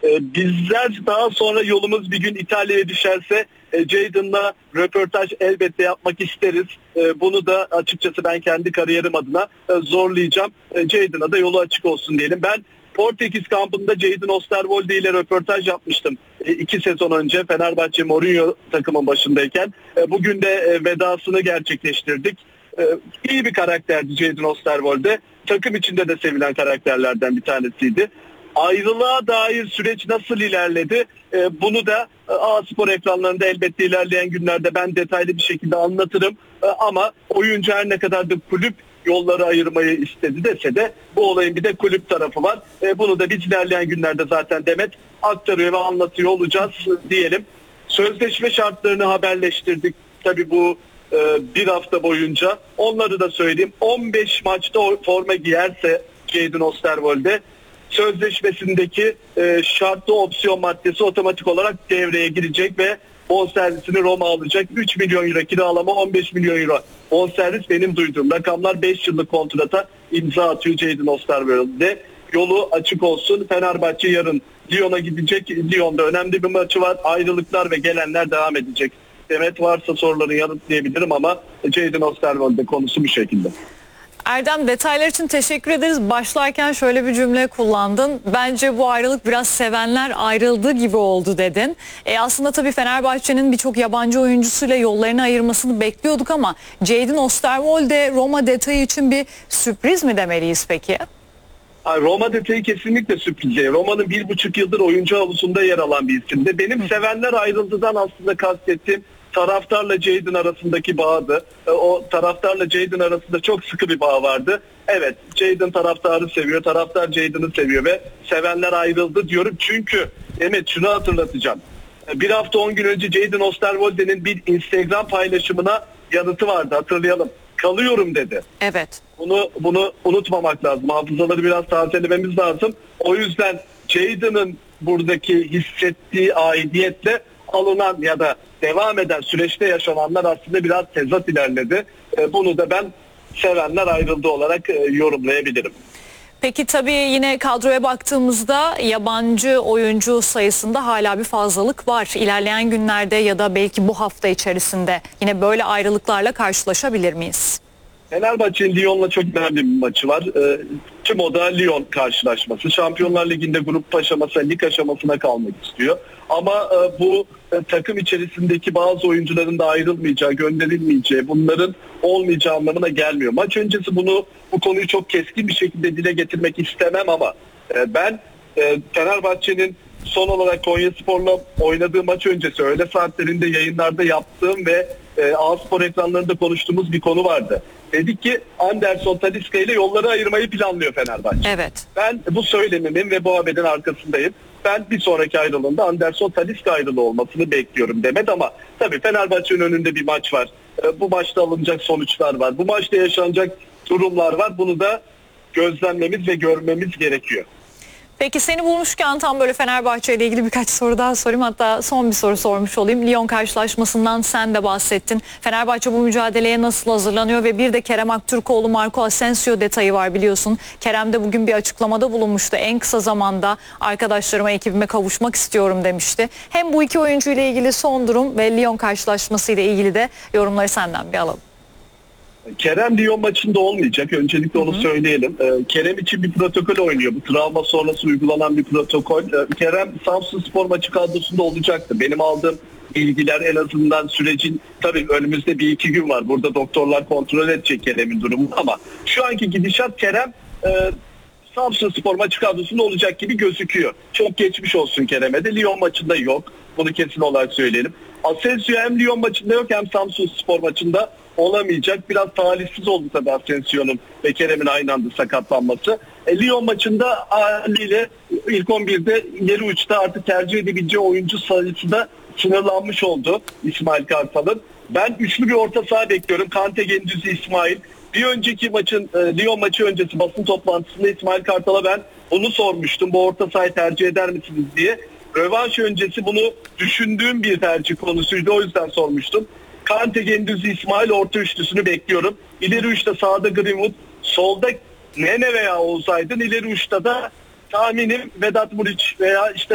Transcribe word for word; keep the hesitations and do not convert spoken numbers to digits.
E, bizler daha sonra yolumuz bir gün İtalya'ya düşerse e, Jayden'la röportaj elbette yapmak isteriz. E, bunu da açıkçası ben kendi kariyerim adına e, zorlayacağım. E, Jayden'a da yolu açık olsun diyelim. Ben Portekiz kampında Jayden Osterwolde ile röportaj yapmıştım. E, iki sezon önce Fenerbahçe Mourinho takımın başındayken. E, bugün de e, vedasını gerçekleştirdik. E, iyi bir karakterdi Jayden Osterwolde. Takım içinde de sevilen karakterlerden bir tanesiydi. Ayrılığa dair süreç nasıl ilerledi? E, bunu da e, A-Spor ekranlarında elbette ilerleyen günlerde ben detaylı bir şekilde anlatırım. E, ama oyuncu her ne kadar da kulüp yolları ayırmayı istedi dese de bu olayın bir de kulüp tarafı var. E, bunu da biz ilerleyen günlerde zaten Demet aktarıyor ve anlatıyor olacağız diyelim. Sözleşme şartlarını haberleştirdik. Tabii bu e, bir hafta boyunca. Onları da söyleyeyim. on beş maçta forma giyerse Jayden Osterwolde sözleşmesindeki e, şartlı opsiyon maddesi otomatik olarak devreye girecek ve bonservisini Roma alacak. üç milyon euro kiralama, on beş milyon euro bonservis benim duyduğum rakamlar. beş yıllık kontrata imza atıyor Jayden Osterwolde. Yolu açık olsun. Fenerbahçe yarın Lyon'a gidecek. Lyon'da önemli bir maçı var. Ayrılıklar ve gelenler devam edecek. Demet varsa soruları yanıtlayabilirim ama Jayden Osterwolde konusu bu şekilde. Erdem, detaylar için teşekkür ederiz. Başlarken şöyle bir cümle kullandın. Bence bu ayrılık biraz sevenler ayrıldı gibi oldu dedin. E aslında tabii Fenerbahçe'nin birçok yabancı oyuncusuyla yollarını ayırmasını bekliyorduk ama Jayden Osterwolde Roma detayı için bir sürpriz mi demeliyiz peki? Roma detayı kesinlikle sürpriz. Roma'nın bir buçuk yıldır oyuncu havuzunda yer alan bir isimdi. Benim Hı. sevenler ayrıldıdan aslında kastettiğim taraftarla Jayden arasındaki bağdı. O taraftarla Jayden arasında çok sıkı bir bağ vardı. Evet, Jayden taraftarı seviyor, taraftar Jayden'ı seviyor ve sevenler ayrıldı diyorum. Çünkü evet, şunu hatırlatacağım. Bir hafta on gün önce Jayden Osterwolde'nin bir Instagram paylaşımına yanıtı vardı, hatırlayalım. Kalıyorum dedi. Evet. Bunu bunu unutmamak lazım. Hafızaları biraz tazelememiz lazım. O yüzden Jayden'ın buradaki hissettiği aidiyetle alınan ya da devam eden süreçte yaşananlar aslında biraz tezat ilerledi. Bunu da ben sevenler ayrıldı olarak yorumlayabilirim. Peki tabii yine kadroya baktığımızda yabancı oyuncu sayısında hala bir fazlalık var. İlerleyen günlerde ya da belki bu hafta içerisinde yine böyle ayrılıklarla karşılaşabilir miyiz? Fenerbahçe'nin Lyon'la çok önemli bir maçı var. E, tüm o da Lyon karşılaşması. Şampiyonlar Ligi'nde grup aşaması, lig aşamasına kalmak istiyor. Ama e, bu e, takım içerisindeki bazı oyuncuların da ayrılmayacağı, gönderilmeyeceği, bunların olmayacağı anlamına gelmiyor. Maç öncesi bunu bu konuyu çok keskin bir şekilde dile getirmek istemem ama e, ben e, Fenerbahçe'nin son olarak Konyaspor'la oynadığı maç öncesi öğle saatlerinde yayınlarda yaptığım ve e, A-Spor ekranlarında konuştuğumuz bir konu vardı. Dedik ki Anderson Talisca ile yolları ayırmayı planlıyor Fenerbahçe. Evet. Ben bu söylemimin ve bu haberin arkasındayım. Ben bir sonraki ayrılığında Anderson Talisca ayrılığı olmasını bekliyorum Demet ama tabii Fenerbahçe'nin önünde bir maç var. E, bu maçta alınacak sonuçlar var. Bu maçta yaşanacak durumlar var. Bunu da gözlemlememiz ve görmemiz gerekiyor. Peki seni bulmuşken tam böyle Fenerbahçe ile ilgili birkaç soru daha sorayım. Hatta son bir soru sormuş olayım. Lyon karşılaşmasından sen de bahsettin. Fenerbahçe bu mücadeleye nasıl hazırlanıyor ve bir de Kerem Aktürkoğlu, Marco Asensio detayı var biliyorsun. Kerem de bugün bir açıklamada bulunmuştu. En kısa zamanda arkadaşlarıma, ekibime kavuşmak istiyorum demişti. Hem bu iki oyuncu ile ilgili son durum ve Lyon karşılaşması ile ilgili de yorumları senden bir alalım. Kerem Lyon maçında olmayacak. Öncelikle onu Hı-hı. söyleyelim. Ee, Kerem için bir protokol oynuyor. Bu travma sonrası uygulanan bir protokol. Ee, Kerem Samsunspor maçı kadrosunda olacaktı. Benim aldığım bilgiler en azından sürecin tabii önümüzde bir iki gün var. Burada doktorlar kontrol edecek Kerem'in durumunu ama şu anki gidişat Kerem e, Samsunspor maçı kadrosunda olacak gibi gözüküyor. Çok geçmiş olsun Kerem'e de. Lyon maçında yok. Bunu kesin olarak söyleyelim. Asensio hem Lyon maçında yok hem Samsunspor maçında olamayacak. Biraz talihsiz oldu tabii Asensio'nun ve Kerem'in aynı anda sakatlanması. E, Lyon maçında haliyle ilk on birde ileri uçta artık tercih edebileceği oyuncu sayısı da sınırlanmış oldu İsmail Kartal'ın. Ben üçlü bir orta saha bekliyorum. Kante, Gündüz, İsmail. Bir önceki maçın e, Lyon maçı öncesi basın toplantısında İsmail Kartal'a ben bunu sormuştum. Bu orta sahayı tercih eder misiniz diye. Rövanş öncesi bunu düşündüğüm bir tercih konusuydu. O yüzden sormuştum. Kante, Gündüz, İsmail orta üçlüsünü bekliyorum. İleri uçta sağda Greenwood, solda Nene veya Oğuz Aydın, ileri uçta da tahminim Vedat Muriç veya işte